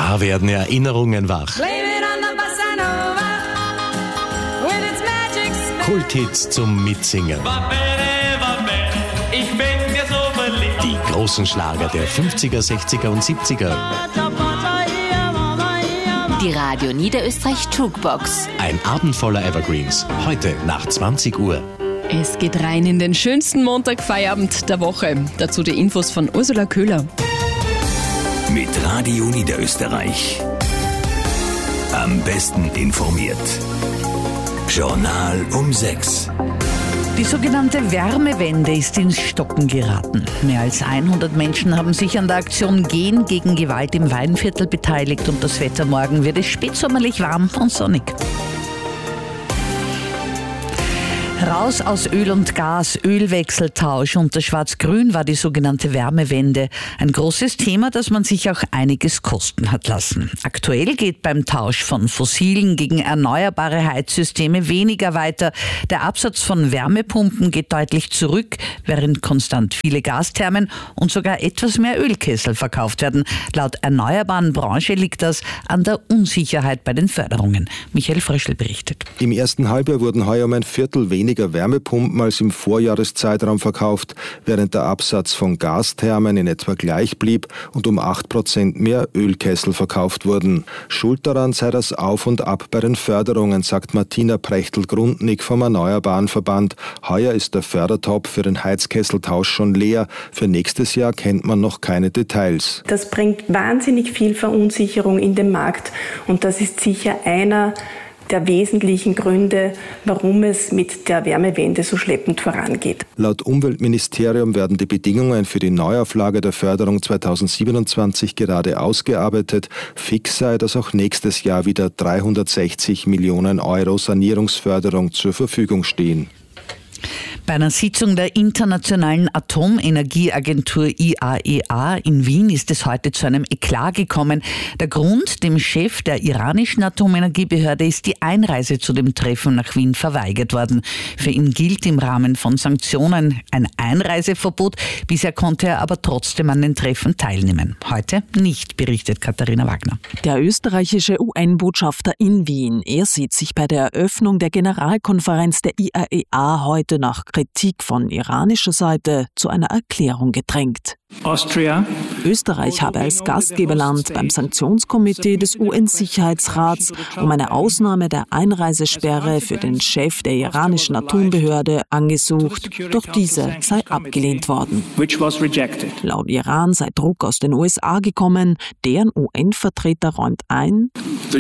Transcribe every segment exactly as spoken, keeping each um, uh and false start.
Da werden Erinnerungen wach. Kulthits zum Mitsingen. Ich bin mir so verliebt. Die großen Schlager der fünfziger, sechziger und siebziger. Die Radio Niederösterreich Jukebox. Ein Abend voller Evergreens. Heute nach zwanzig Uhr. Es geht rein in den schönsten Montagfeierabend der Woche. Dazu die Infos von Ursula Köhler. Mit Radio Niederösterreich. Am besten informiert. Journal um sechs. Die sogenannte Wärmewende ist ins Stocken geraten. Mehr als hundert Menschen haben sich an der Aktion Gehen gegen Gewalt im Weinviertel beteiligt und das Wetter morgen wird es spätsommerlich warm und sonnig. Raus aus Öl und Gas, Ölwechseltausch unter Schwarz-Grün war die sogenannte Wärmewende. Ein großes Thema, das man sich auch einiges kosten hat lassen. Aktuell geht beim Tausch von fossilen gegen erneuerbare Heizsysteme weniger weiter. Der Absatz von Wärmepumpen geht deutlich zurück, während konstant viele Gasthermen und sogar etwas mehr Ölkessel verkauft werden. Laut erneuerbaren Branche liegt das an der Unsicherheit bei den Förderungen. Michael Fröschl berichtet. Im ersten Halbjahr wurden heuer um ein Viertel weniger Wärmepumpen als im Vorjahreszeitraum verkauft, während der Absatz von Gasthermen in etwa gleich blieb und um acht Prozent mehr Ölkessel verkauft wurden. Schuld daran sei das Auf und Ab bei den Förderungen, sagt Martina Prechtl-Grundnick vom Erneuerbaren Verband. Heuer ist der Fördertopf für den Heizkesseltausch schon leer. Für nächstes Jahr kennt man noch keine Details. Das bringt wahnsinnig viel Verunsicherung in den Markt und das ist sicher einer der wesentlichen Gründe, warum es mit der Wärmewende so schleppend vorangeht. Laut Umweltministerium werden die Bedingungen für die Neuauflage der Förderung zweitausendsiebenundzwanzig gerade ausgearbeitet. Fix sei, dass auch nächstes Jahr wieder dreihundertsechzig Millionen Euro Sanierungsförderung zur Verfügung stehen. Bei einer Sitzung der Internationalen Atomenergieagentur I A E A in Wien ist es heute zu einem Eklat gekommen. Der Grund, dem Chef der iranischen Atomenergiebehörde ist die Einreise zu dem Treffen nach Wien verweigert worden. Für ihn gilt im Rahmen von Sanktionen ein Einreiseverbot. Bisher konnte er aber trotzdem an den Treffen teilnehmen. Heute nicht, berichtet Katharina Wagner. Der österreichische U N-Botschafter in Wien, er sieht sich bei der Eröffnung der Generalkonferenz der I A E A heute nach Kritik von iranischer Seite zu einer Erklärung gedrängt. Austria. Österreich habe als Gastgeberland beim Sanktionskomitee des U N-Sicherheitsrats um eine Ausnahme der Einreisesperre für den Chef der iranischen Atombehörde angesucht, doch diese sei abgelehnt worden. Laut Iran sei Druck aus den U S A gekommen, deren U N-Vertreter räumt ein,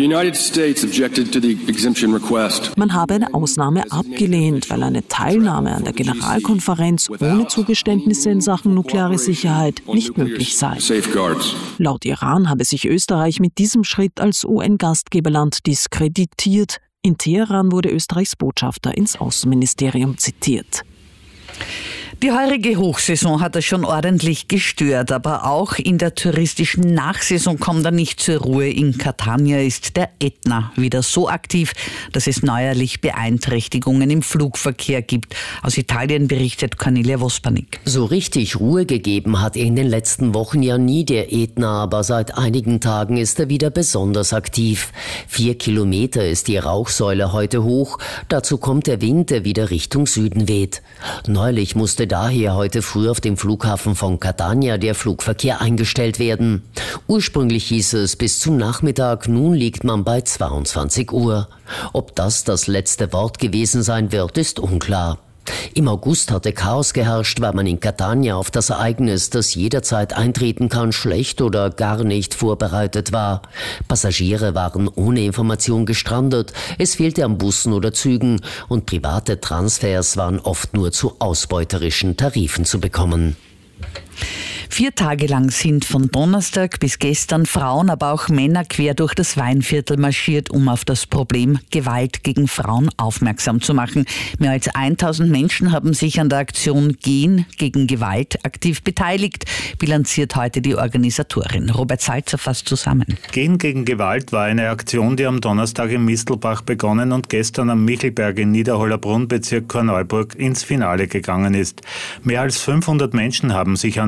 man habe eine Ausnahme abgelehnt, weil eine Teilnahme an der Generalkonferenz ohne Zugeständnisse in Sachen nukleare Sicherheit nicht möglich sei. Laut Iran habe sich Österreich mit diesem Schritt als U N-Gastgeberland diskreditiert. In Teheran wurde Österreichs Botschafter ins Außenministerium zitiert. Die heurige Hochsaison hat er schon ordentlich gestört, aber auch in der touristischen Nachsaison kommt er nicht zur Ruhe. In Catania ist der Ätna wieder so aktiv, dass es neuerlich Beeinträchtigungen im Flugverkehr gibt. Aus Italien berichtet Cornelia Vospanik. So richtig Ruhe gegeben hat er in den letzten Wochen ja nie, der Ätna, aber seit einigen Tagen ist er wieder besonders aktiv. Vier Kilometer ist die Rauchsäule heute hoch, dazu kommt der Wind, der wieder Richtung Süden weht. Neulich musste daher heute früh auf dem Flughafen von Catania der Flugverkehr eingestellt werden. Ursprünglich hieß es bis zum Nachmittag, nun liegt man bei zweiundzwanzig Uhr. Ob das das letzte Wort gewesen sein wird, ist unklar. Im August hatte Chaos geherrscht, weil man in Catania auf das Ereignis, das jederzeit eintreten kann, schlecht oder gar nicht vorbereitet war. Passagiere waren ohne Information gestrandet, es fehlte an Bussen oder Zügen und private Transfers waren oft nur zu ausbeuterischen Tarifen zu bekommen. Vier Tage lang sind von Donnerstag bis gestern Frauen, aber auch Männer quer durch das Weinviertel marschiert, um auf das Problem Gewalt gegen Frauen aufmerksam zu machen. Mehr als tausend Menschen haben sich an der Aktion Gehen gegen Gewalt aktiv beteiligt, bilanziert heute die Organisatorin. Robert Salzer fasst zusammen. Gehen gegen Gewalt war eine Aktion, die am Donnerstag im Mistelbach begonnen und gestern am Michelberg in Niederhollerbrunn, Bezirk Korneuburg, ins Finale gegangen ist. Mehr als fünfhundert Menschen haben sich an dem Marsch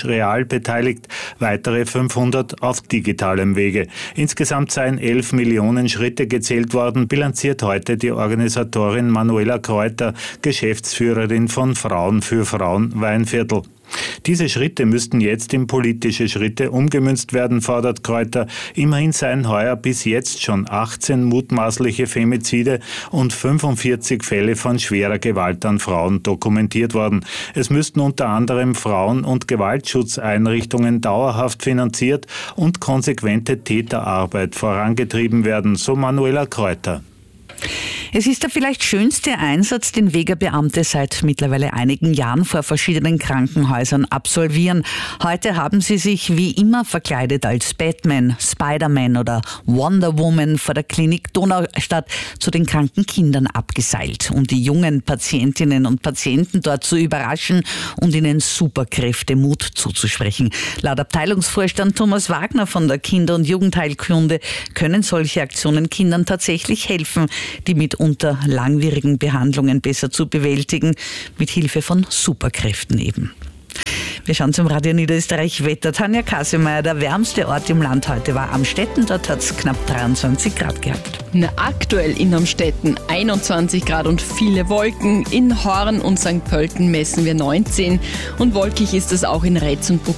physisch real beteiligt, weitere fünfhundert auf digitalem Wege. Insgesamt seien elf Millionen Schritte gezählt worden, bilanziert heute die Organisatorin Manuela Kreuter, Geschäftsführerin von Frauen für Frauen Weinviertel. Diese Schritte müssten jetzt in politische Schritte umgemünzt werden, fordert Kreuter. Immerhin seien heuer bis jetzt schon achtzehn mutmaßliche Femizide und fünfundvierzig Fälle von schwerer Gewalt an Frauen dokumentiert worden. Es müssten unter anderem Frauen- und Gewaltschutzeinrichtungen dauerhaft finanziert und konsequente Täterarbeit vorangetrieben werden, so Manuela Kreuter. Es ist der vielleicht schönste Einsatz, den Wegerbeamte seit mittlerweile einigen Jahren vor verschiedenen Krankenhäusern absolvieren. Heute haben sie sich wie immer verkleidet als Batman, Spider-Man oder Wonder Woman vor der Klinik Donaustadt zu den kranken Kindern abgeseilt, um die jungen Patientinnen und Patienten dort zu überraschen und ihnen Superkräfte Mut zuzusprechen. Laut Abteilungsvorstand Thomas Wagner von der Kinder- und Jugendheilkunde können solche Aktionen Kindern tatsächlich helfen, die mit unter langwierigen Behandlungen besser zu bewältigen, mit Hilfe von Superkräften eben. Wir schauen zum Radio Niederösterreich Wetter. Tanja Kasemeyer, der wärmste Ort im Land heute war Amstetten. Dort hat es knapp dreiundzwanzig Grad gehabt. Na, aktuell in Amstetten einundzwanzig Grad und viele Wolken. In Horn und Sankt Pölten messen wir neunzehn. Und wolkig ist es auch in Retz und Burg